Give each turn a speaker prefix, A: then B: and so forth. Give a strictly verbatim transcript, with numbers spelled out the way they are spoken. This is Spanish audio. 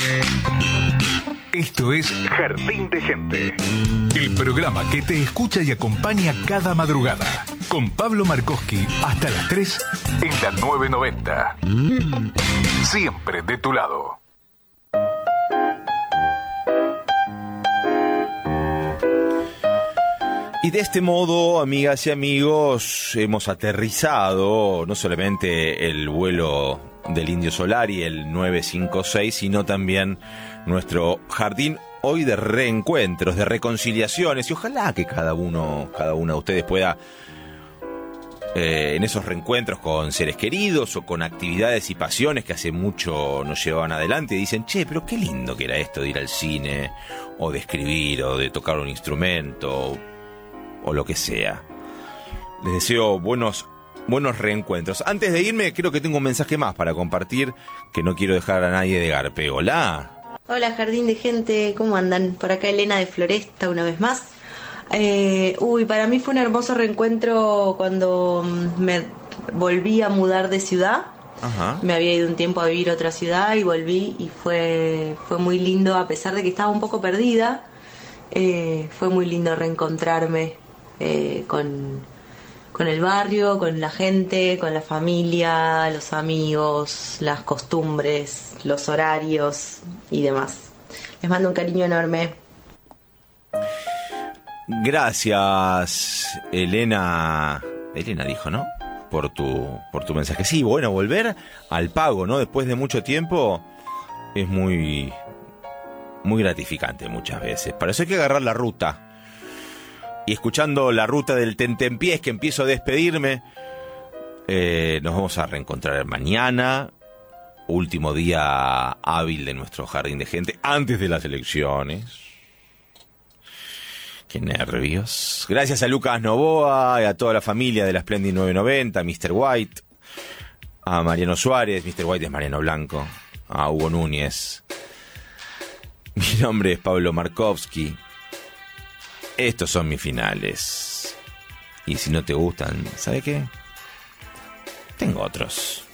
A: Esto es Jardín de Gente, el programa que te escucha y acompaña cada madrugada, con Pablo Markowski hasta las tres en la nueve noventa. Siempre de tu lado.
B: Y de este modo, amigas y amigos, hemos aterrizado no solamente el vuelo del Indio Solari, el nueve cinco seis, sino también nuestro jardín hoy de reencuentros, de reconciliaciones, y ojalá que cada uno, cada una de ustedes pueda eh, en esos reencuentros con seres queridos o con actividades y pasiones que hace mucho nos llevaban adelante, y dicen, che, pero qué lindo que era esto de ir al cine, o de escribir, o de tocar un instrumento, o lo que sea. Les deseo buenos buenos reencuentros. Antes de irme, creo que tengo un mensaje más para compartir que no quiero dejar a nadie de garpe. Hola.
C: Hola, Jardín de Gente, ¿cómo andan? Por acá Elena de Floresta una vez más. Eh, uy, para mí fue un hermoso reencuentro cuando me volví a mudar de ciudad. Ajá. Me había ido un tiempo a vivir a otra ciudad y volví, y fue, fue muy lindo, a pesar de que estaba un poco perdida. Eh, fue muy lindo reencontrarme eh, con, con el barrio, con la gente, con la familia, los amigos, las costumbres, los horarios y demás. Les mando un cariño enorme.
B: Gracias, Elena. Elena dijo, ¿no? Por tu, por tu mensaje. Sí, bueno, volver al pago, ¿no? Después de mucho tiempo es muy, muy gratificante muchas veces. Para eso hay que agarrar la ruta. Y escuchando la ruta del tentempiés, que empiezo a despedirme, eh, nos vamos a reencontrar mañana, último día hábil de nuestro Jardín de Gente, antes de las elecciones. Qué nervios. Gracias a Lucas Novoa y a toda la familia de la Splendid nueve noventa, mister White, a Mariano Suárez, mister White es Mariano Blanco, a Hugo Núñez. Mi nombre es Pablo Markowski. Estos son mis finales. Y si no te gustan, ¿sabe qué? Tengo otros.